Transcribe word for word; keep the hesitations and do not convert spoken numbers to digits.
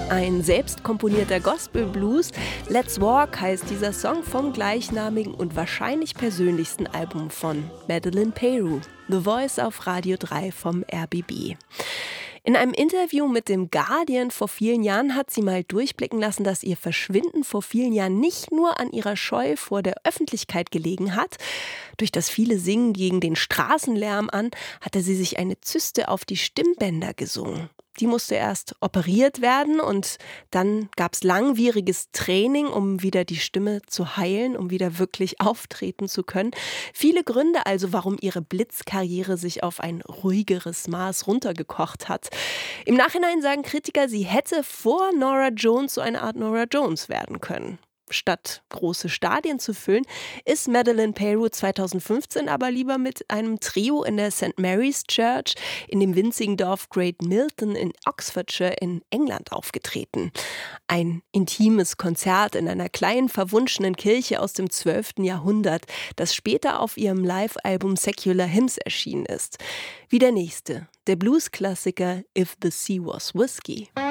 Ein selbst komponierter Gospel-Blues. Let's Walk heißt dieser Song vom gleichnamigen und wahrscheinlich persönlichsten Album von Madeleine Peyroux. The Voice auf Radio drei vom R B B. In einem Interview mit dem Guardian vor vielen Jahren hat sie mal durchblicken lassen, dass ihr Verschwinden vor vielen Jahren nicht nur an ihrer Scheu vor der Öffentlichkeit gelegen hat. Durch das viele Singen gegen den Straßenlärm an, hatte sie sich eine Zyste auf die Stimmbänder gesungen. Die musste erst operiert werden und dann gab es langwieriges Training, um wieder die Stimme zu heilen, um wieder wirklich auftreten zu können. Viele Gründe also, warum ihre Blitzkarriere sich auf ein ruhigeres Maß runtergekocht hat. Im Nachhinein sagen Kritiker, sie hätte vor Norah Jones so eine Art Norah Jones werden können. Statt große Stadien zu füllen, ist Madeleine Peyroux zweitausendfünfzehn aber lieber mit einem Trio in der Saint Mary's Church in dem winzigen Dorf Great Milton in Oxfordshire in England aufgetreten. Ein intimes Konzert in einer kleinen verwunschenen Kirche aus dem zwölften Jahrhundert, das später auf ihrem Live-Album Secular Hymns erschienen ist. Wie der nächste, der Blues-Klassiker If the Sea Was Whiskey.